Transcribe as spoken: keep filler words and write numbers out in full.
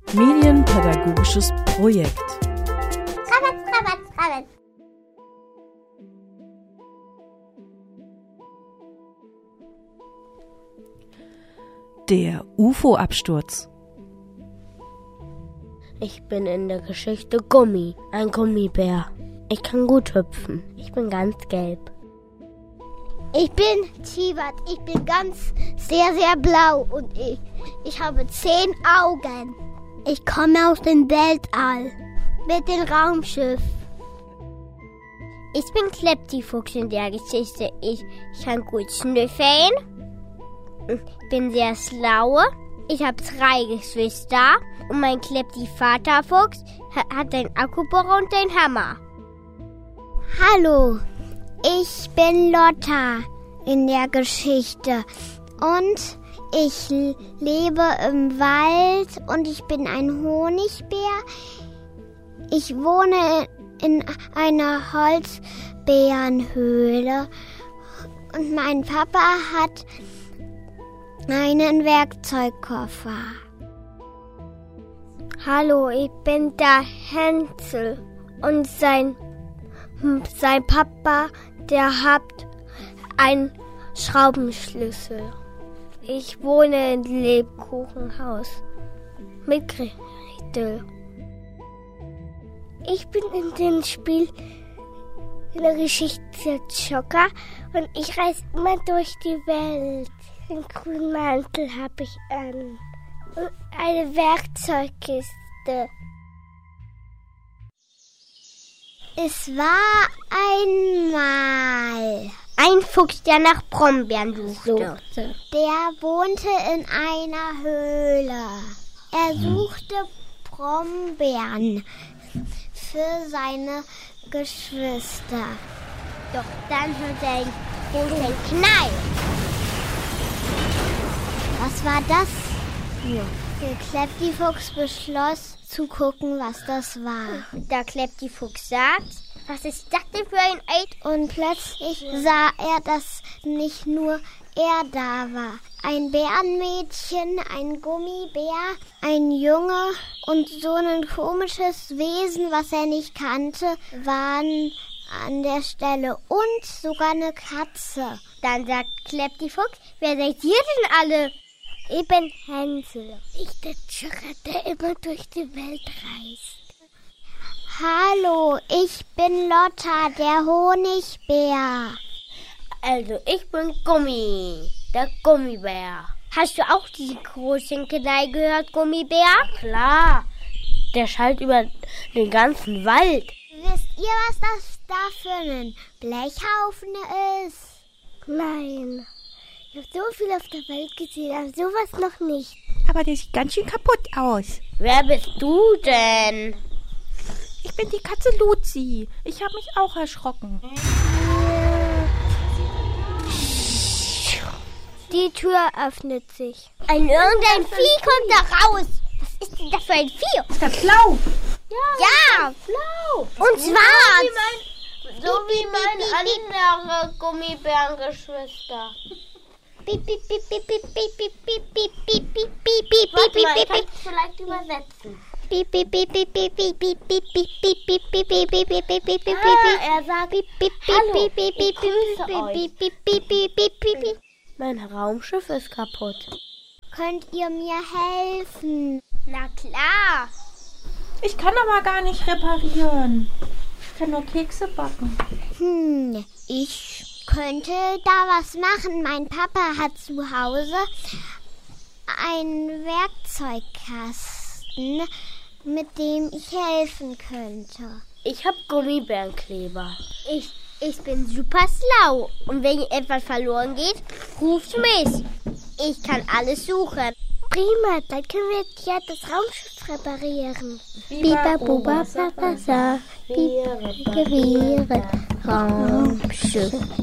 Medienpädagogisches Projekt. Rabatz, Rabatz, Rabatz. Der U F O-Absturz. Ich bin in der Geschichte Gummi, ein Gummibär. Ich kann gut hüpfen. Ich bin ganz gelb. Ich bin Tibat. Ich bin ganz sehr, sehr blau und ich, ich habe zehn Augen. Ich komme aus dem Weltall mit dem Raumschiff. Ich bin Kleptifuchs in der Geschichte. Ich kann gut schnüffeln. Ich bin sehr schlau. Ich habe drei Geschwister. Und mein Klepti-Vaterfuchs hat den Akkubohrer und den Hammer. Hallo, ich bin Lotta in der Geschichte. Und ich lebe im Wald und ich bin ein Honigbär. Ich wohne in einer Holzbärenhöhle. Und mein Papa hat einen Werkzeugkoffer. Hallo, ich bin der Hänsel und sein, sein Papa, der hat einen Schraubenschlüssel. Ich wohne im Lebkuchenhaus mit Gretel. Ich bin in dem Spiel in der Geschichte Joker und ich reise immer durch die Welt. Einen grünen Mantel habe ich an und eine Werkzeugkiste. Es war einmal ein Fuchs, der nach Brombeeren suchte. Der wohnte in einer Höhle. Er suchte Brombeeren für seine Geschwister. Doch dann hörte er einen großen Knall. Was war das? Ja. Der Kleptifuchs beschloss zu gucken, was das war. Der Kleptifuchs sagt, was ist das denn für ein Eid? Und plötzlich sah er, dass nicht nur er da war. Ein Bärenmädchen, ein Gummibär, ein Junge und so ein komisches Wesen, was er nicht kannte, waren an der Stelle. Und sogar eine Katze. Dann sagt Kleptifuchs, wer seid ihr denn alle? Ich bin Hänsel. Ich der Joker, der immer durch die Welt reist. Hallo, ich bin Lotta, der Honigbär. Also, ich bin Gummi, der Gummibär. Hast du auch diesen großen Knall gehört, Gummibär? Klar, der schallt über den ganzen Wald. Wisst ihr, was das da für ein Blechhaufen ist? Nein. Ich habe so viel auf der Welt gesehen, aber sowas noch nicht. Aber der sieht ganz schön kaputt aus. Wer bist du denn? Ich bin die Katze Luzi. Ich habe mich auch erschrocken. Die Tür öffnet sich. Ein irgendein Vieh kommt da raus. Was ist denn das für ein Vieh? Ist das blau? Ja, ja. Blau. Und schwarz. So wie meine andere Gummibärengeschwister. Piep, piep, piep, piep, piep, piep, piep, piep, piep, piep, piep, piep, piep, Warte piep, mal, ich piep, kann piep. es vielleicht übersetzen. Piep, piep, piep, piep, piep, piep, piep, piep, piep, piep, piep, piep, piep, piep, piep, piep, piep, piep, Ah, er sagt, piep, piep, hallo, piep, piep, ich piep, grüße piep, euch. piep, piep, piep, piep, piep, piep, piep. Mein Raumschiff ist kaputt. Könnt ihr mir helfen? Na klar. Ich kann aber gar nicht reparieren. Ich kann nur Kekse backen. Hm, ich könnte da was machen. Mein Papa hat zu Hause einen Werkzeugkasten, mit dem ich helfen könnte. Ich habe Gummibärenkleber. Ich, ich bin super schlau. Und wenn etwas verloren geht, ruft mich. Ich kann alles suchen. Prima, dann können wir ja das Raumschiff reparieren. Biba, buba, baba, sa, biba, Raumschiff.